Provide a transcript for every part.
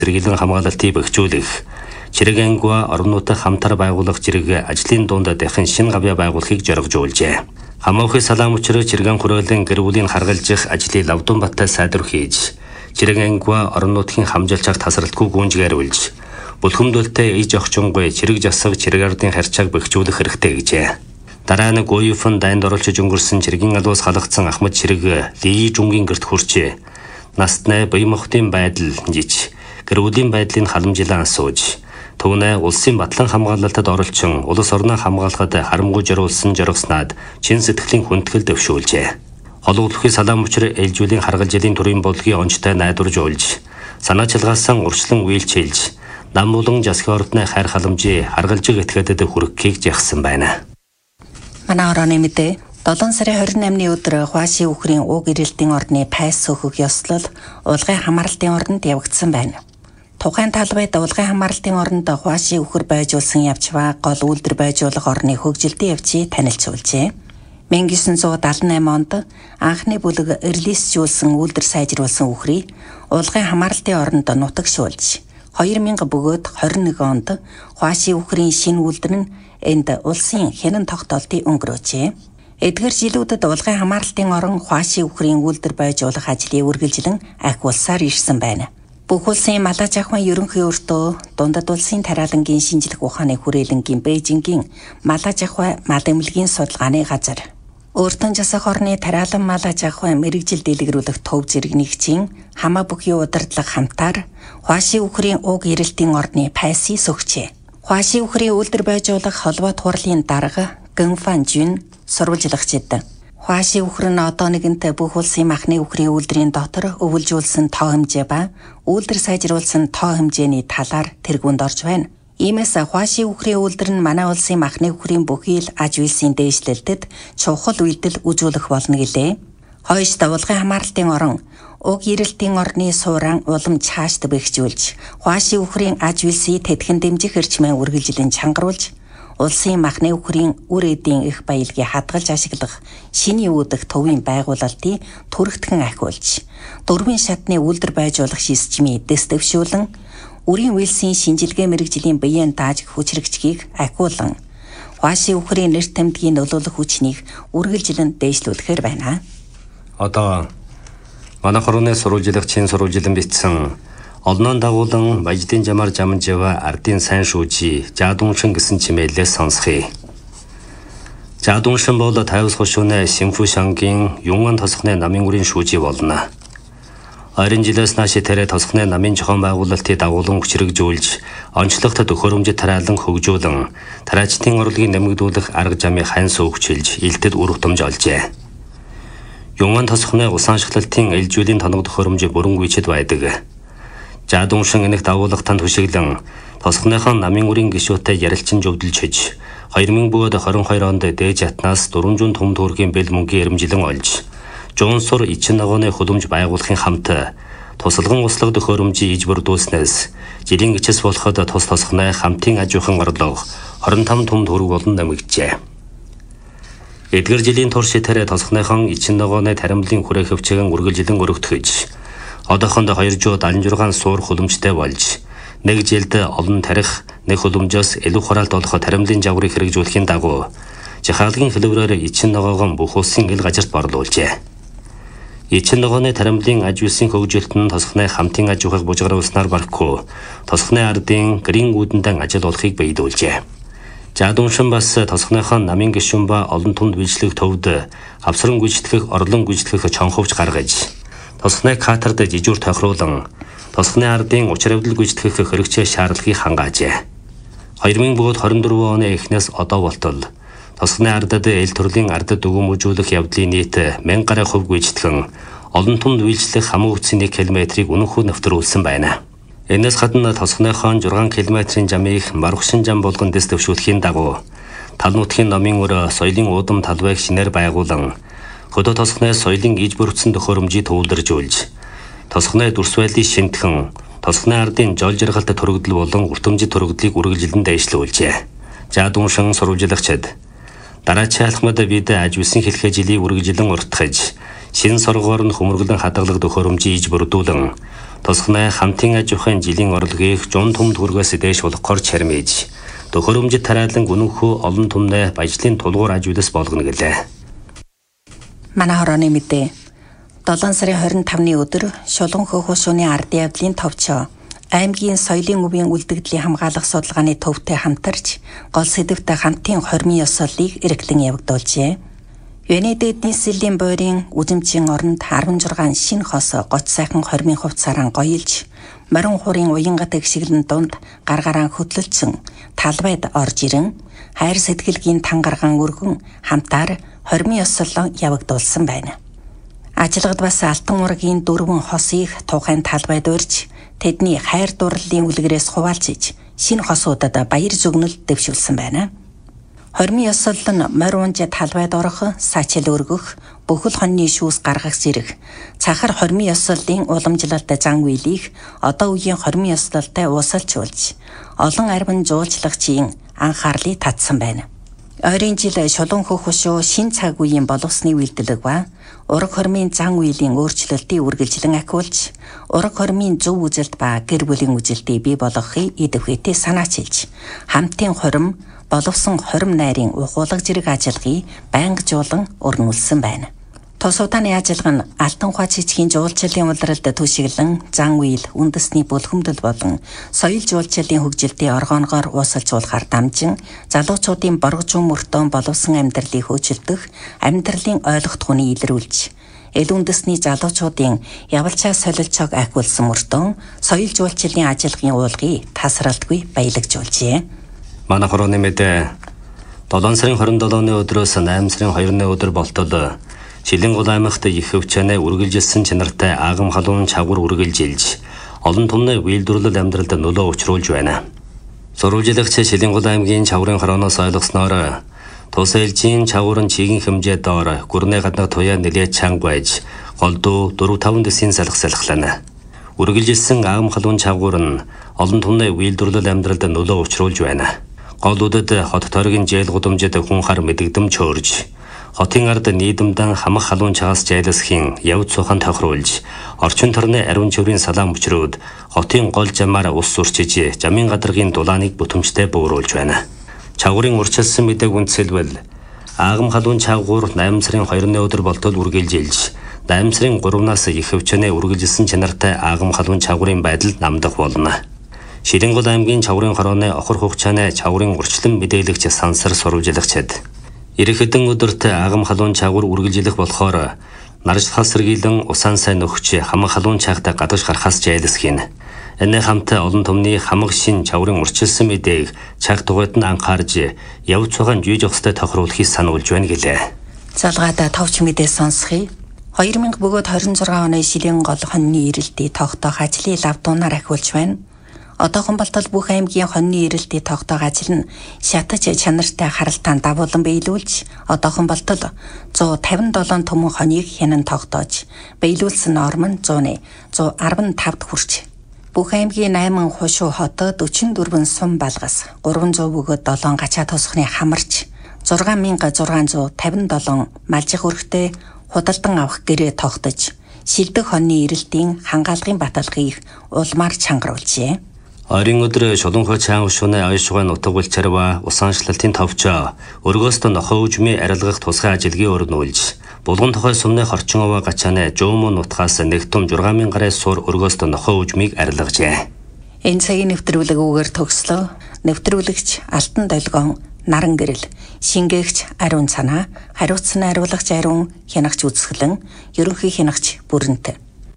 Зэрэглэн хамгаалалтыг бэхжүүлэх, Чирэг ангиа орон нутаг хамтар байгуулах зэрэг ажлын дунд дахин шинэ гавья байгуулахыг зоригжуулжээ. Хамаахын салаам учраа Чиргэн хүрээлэн гэр бүлийн харгалзах ажлыг Лавдун баттай сайдвар хийж, Чирэг ангиа орон нутгийн хамжилчаар тасралтгүй гүнжгээрүүлж, бүлхэмдүүлэлтэй иж охчингой Чирэг жасаг Чирэг ардын харьцааг бэхжүүлэх хэрэгтэй гэжээ. Дараа нь ГУЕФ-н дайнд оруулж өнгөрсөн Чиргийн алуус халагдсан Ахмад Чирэг Ли Жунгийн гэрт хүрчээ. Настнай Баямохтын байдал жиж, гэр бүлийн байдлыг халамжилан асууж, түүнээ улсын батлан хамгаалалтад оролцсон улс орноо хамгаалахад харамгүй зориулсан зоригснаад чин сэтгэлийн хүндэтгэл дэвшүүлжээ. Хологлохын салаам учраа ээлжүүлийн харгалзалын төрийн бодлогын онцтой найдваржуулж, санаачилгаасан урьдчилан үйлчилж, нам болон засгийн ордны хайр халамжийг харгалзах этгээдэд хүргэхийг жагсан байна. Манай орооны мэдээ 7 сарын 28-ны өдөр Хуаши үхрийн уг ирэлтийн ордны пайс сөхөг ёслол улгын хамгаалалтын ордонд явагдсан байна. Тухайн талбайд улгын хамгаалалтын ордонд Хуаши үхэр байжуулсан явж ба гол үйлдвэр байжуулах орны хөгжилтийн явцыг танилцуулжээ. 1978 онд анхны бүлэг релизжүүлсэн үйлдвэр сайжруулсан үхрийг улгын хамгаалалтын ордонд нутагшуулж, 2000 бөгөөд 21 онд Хуаши үхрийн шинэ үйлдвэр нь энд улсын хянан тогтоолтыг өнгөрөөжээ. Эдгээр жилүүдэд улгын хамгаалалтын орон Хуаши үхрийн үйлдвэр байжуулах ажлыг үргэлжлэн ахиулсаар ирсэн байна. Бүх улсын малаж ахуйн ерөнхий өртөө дундад улсын тариалангийн шинжлэх ухааны хүрээлэнгийн Бээжингийн малаж ахуй мал эмнэлгийн судалгааны газар, өөртөө засах орны тариалан малаж ахуй мэрэгжил дэлгэрүүлэх төв зэрэг нэгжийн хамаа бүхий удирдлага хамтаар Хуаши үхрийн уг ирэлтийн ордны пайсыг сөхжээ. Хуаши үхрийн үйлдвэр байжуулах холбоо турлын дарга Гэнфан Жун сурвалжлагчид Хуаши үхэр нь одоо нэгэнтээ бүх улсын махны үхрийн үйлдвэрийн дотор өвлжүүлсэн тоо хэмжээ ба үйлдвэр сайжруулсан тоо хэмжээний талаар тэргуунд орж байна. Иймээс Хуаши үхрийн үйлдвэр нь манай улсын махны үхрийн бүхий л аж үйлсийн дээшлэлтэд чухал үйлдэл үзүүлэх болно гэлээ. Хойш улгын хамгаалалтын орон уг ирэлтийн орны сууран улам цаашд бэхжүүлж, Хуаши үхрийн аж үйлсийг тэтгэн дэмжих эрчмээ үргэлжлэн чангаруулж, улсын махны үхрийн үр эдийн их баялагийг хадгалж ашиглах шиний үүдэх төвийн байгуулалтыг түрэгтгэн ахиулж, дөрвөн шатны үйлдвэр байжуулах системийг дэвшүүлэн, үрийн үйлсийн шинжилгээ мэрэгжлийн биеийн дааж хүчрэгчгийг ахиулан, Хуаши үхрийн нэр томьдгийн нөлөөлөх хүчнийг үргэлжлэн дээшлүүлэхээр байна. Одоо манай хорооны сурвалжлах чин сурвалжлан бичсэн олноон дагуулан Баяждын жамаар жамжава ардын сайн шүүжи Жаадуншин гэсэн чимээлээс сонсхий. Жаадуншин бол тайвс хошууны Симфушангийн Юнган тосхны намын үрийн шүүжи болно. Ойрын жилээс нааш тэрэ тосхны намын зохион байгуулалтыг дагуулan хүчрэгжүүлж, онцлогт төхөөрөмжөд тараалан хөгжүүлэн, тараачдын орлогыг нэмэгдүүлэх арга замыг хайн суугчилж, илтэд үр хутамж олжээ. Юнган тосхны усан ашиглалтын ээлжүүлийн тоног төхөөрөмж бүрэн гүйцэд байдаг. Жаадуншин энэх дагуулгатанд хүшиглэн тосхныхон намын үрийн гишүүтэй ярилцсан зөвдөлж хэж 2022 онд дээж атнаас 400 том төгрөгийн бэл мөнгөний эрэмжилэн олж, Жуунсур Ичин ногооны хөлөмж байгуулахын хамт тусалган услаг төхөөрөмжийг иж бүрдүүлснээс жилийн гिचэс болоход тус тосхны хамтын аж ахуйн орлого 25 том төгрөг болон нэмэгджээ. Эдгээр жилийн турш тэрэ тосхныхон Ичин ногооны таримлын хүрээ хөвчгөн үргэлжлэн өргөгдөхөж, одоохондоо 276 суур хөлөмжтэй болж, нэг жилд олон тарих, нэг хөлөмжөөс илүү хураалт олох таримлын жаврыг хэрэгжүүлэхийн дагуу жахаалгын хэлбэрээр Ичин ногоогон бүх улсын ил газарт борлуулжээ. Ичин ногооны таримлын аж үйлсийн хөгжилт нь тосхны хамтын аж ахуйг бужгаруулснаар барахгүй, тосхны ардын гэрийн үүдэнтэн ажил олохыг биелүүлжээ. Жаадуншин бас тосхныхон намын гишүүн ба олон тунд үйлчлэх төвд авсран гүйцэтгэх, орлон гүйцэтгэх чонховч гаргаж, тосхны катерд жижүүр тохируулан, тосхны ардын учир явдал гүйцэтгэх хэрэгцээ шаардлагыг хангаажээ. 2024 оны эхнээс одоо болтол тосхны ардад эл төрлийн ардад өгөөмжүүлэх явдлын нийт 1000 гаруй хувь гүйцэтгэн, олон тунд үйлчлэх хамаг үтсийн 1 км-ийг үнэнхүү нэвтрүүлсэн байна. Энэс гадна тосхныхон 6 км-ийн жамыг Маргушин жам болгон дэс дэвшүүлэхийн дагуу тал нутгийн номын өр соёлын уудам талбайг шинээр байгуулан, хөдөө тосхны соёлын иж бүрдсэн төхөөрөмжийг төвлөржүүлж, тосхны дүрс байдлыг шинтгэн, тосхны ардын жол жаргалт төрөгдөл болон уртамжид төрөгдлийг үргэлжлэн дайшлуулжээ. Жаадуншин сурвалжлагчид дараачийн алхмад бид аж үйлсийн хэлхээ жилийг үргэлжлэн уртгаж, шинэ соргоор нь хөмөргөлөн хадгалах төхөөрөмжийг иж бүрдүүлэн, тосгоноо хамтын аж ахуйн жилийн орлогыг 100 түмэнд хүргээс дээш болгохоор чармиж төхөөрөмжөд тараалан үнэнхүү олон түмнээ баяжлын тулгуур ажуулаас болгоно гэлээ. Манай хорооны мэдээ 7 сарын 25-ны өдөр Шулуун хөхөө шөнийн ардын явдлын товчоо аймгийн соёлын өвийн үлдэгдлийн хамгаалах судалгааны төвтэй хамтарч гол сэдвтэ хамтын хормын ёслолыг эргэлэн явагдуулжээ. Венедик эдийн засгийн бойрын үзэмжийн оронд 16 шинэ хос гоц сайхан хормын хувцаараа гоёлж, морин хурын уянгат гიშгэлэн дунд гаргараа хөтлөлцсөн талбайд орж ирэн, хайр сэтгэлгийн тангаргаан өргөн хамтаар хормын ёслол явагдуулсан байна. Ажилгад бас алтан ургийн 4 хосыг тухайн талбайд урьж, тэдний хайр дурлалын үлгэрээс хуваалцж, шинэ хосуудад баяр зүгнэл дэвшүүлсэн байна. Хормын ёслол нь морь унж талбайд орох, саачил өргөх, бүхэл хоньны шүүс гаргах зэрэг цахар хормын ёслолын уламжлалт зан үйлийг одоо үеийн хормын ёслолтой уусалжуулж, олон арвин жуулчлагчийн анхаарлыг татсан байна. Ойрын жил Шулуун хөхөө шүү шин цаг үеийн боловсны үйлдэлэг ба ураг хормын зан үйлийн өөрчлөлтийг үргэлжлэн ахиулж, ураг хормын зөв үжилт ба гэр бүлийн үжилтийг бий болгохыг идэвхтэй санаачилж, хамтын хором боловсон хором найрын ухуулга зэрэг ажиллагааг байнгажуулан өрнүүлсэн байна. Тус удааны ажиллагаа нь Алтан ухаа цэцгийн жуулчлалын улиралд түшиглэн зан үйл, үндэсний бүлхэмдэл болон соёл жуулчлалын хөгжилтийн оргооноор уусалжуулахаар дамжин залуучуудын боргожун мөртөө боловсон амьдралыг хөгжүүлэх, амьдралын ойлгохтгууны илрүүлж, эл үндэсний залуучуудын явалчаа солилцоог ахиулсан мөртөө соёл жуулчлалын ажиллагааны уулгыг тасралтгүй баялагжуулжээ. Манай хорооны мэдээ 7 сарын 27-ны өдрөөс 8 сарын 2-ны өдөр болтол Шилэнгул аймагт их хөвчөөнэ үргэлжилсэн чанартай агам халуун чагвар үргэлжилж олон түмний үйлдвэрлэл амьдралд нөлөө учруулж байна. Сурвалжлагч Шилэнгул аймгийн чаврын хорооноос ойлгосноор тус ээлжийн чаврын чигийн хэмжээ доор гүрний гаднах туяа нэлээд чанга байж голдуу 4-5 дэсийн салхи салхилана. Үргэлжилсэн агам халуун чагвар нь олон түмний үйлдвэрлэл амьдралд нөлөө учруулж байна. Голуудад хот тойргийн жээл гудамжид хүн хар мэдэгдэм чөөрж, хотын ард нийдэмдэн хамах халуун чагаас жайлсхийн явц сухан тохируулж, орчин төрний ариун чиврийн салаан мөчрөөд хотын гол жамаар ус сурчиж, жамын гадаргын дулааныг бүтэмжтэй бөөрүүлж байна. Чагварын урчилсан мэдээг үндэслэвэл агам халуун чагвар 8 сарын 2-ны өдөр болтол үргэлжилж, 8 сарын 3-наас их хөвчөөнэ үргэлжилсэн чанартай агам халуун чагварын байдал намдах болно. Шилэнгул аймгийн чаврын хорооны охор хугацааны чаврын урчлан мэдээлэгч сансар сурвалжлагчид ирэх хэдэн өдөрт агам халуун чагвар үргэлжлэх болохоор нарж хасргийлэн усан сайн нөхч хамаг халуун чагтаа гадаж гарахаас жайлсхийн. Энэ хамт олон түмний хамаг шин чаврын урчилсан мэдээг цаг тугайд нь анхаарж явж байгаа жийж өстэй тохируулахыг сануулж байна гэлээ. Залгаада товч мэдээ сонсхий. 2000 бөгөөд 26 оны Шилэнгол хоньны ирэлтийг тогтоох ажлыг лавдуунаар ахиулж байна. Одоохон болтол бүх аймгийн хоньны ирэлтийг тогтоох ажил нь шатаж чанартай харалтаан дагуулan биелүүлж, одоохон болтол 157 төмөн хоньыг хянан тогтоож, биелүүлсэн норм нь 115-д хүрч. Бүх аймгийн 8 хушуу хотод 44 сум балгас, 300 бөгөөд 7 гачаа тосхны хамарч, 6657 малжих өрхтэй худалдан авах гэрээ тогтож, шилдэг хоньны ирэлтийн хангаалгын баталгаыг улмаар чангаруулжээ. Ойрын өдөр Шулуун хөхөө чаан өшүүнэ ойшгой нутаг булчарва усанчлалтын товчоо өргөөстө нохоо үжмийн арилгах тусгай ажилгийн өрнүүлж булган тохой сумны хорчин овоо гачааны жуумун нутгаас нэгтум 6000 гаруй сур өргөөстө нохоо үжмийг арилгажээ. Энэ цагийн нэвтрүүлэг үгээр төгслөө. Нэвтрүүлэгч Алтан Долгион, Наран Гэрэл, шингээгч Ариун Цанаа, хариуцсан хариулагч Ариун, хянагч Үзэсгэлэн, ерөнхий хянагч Бүрэнт.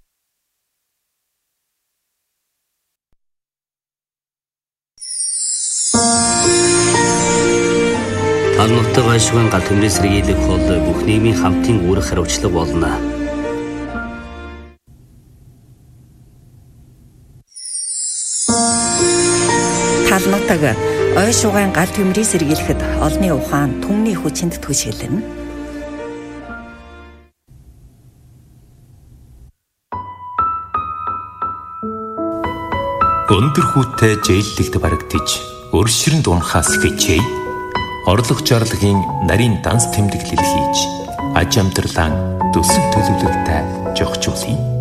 Талнуттай байшгүй гал төмрийн сэргийлэх хол бүх нийгмийн хамтын үүрэг хариуцлага болно. Талнутаг ой шугайн гал төмрийн сэргийлэхэд олны ухаан түмний хүчинд түшиглэнэ. Өндөр хүүтэй жээллэгт барагдаж, өршөрөнд унахаас хичээе. Орлого жарлагын нарийн данс тэмдэглэл хийж, аж амьдралаа төсөв төлөвлөлтөй жогчуулъя.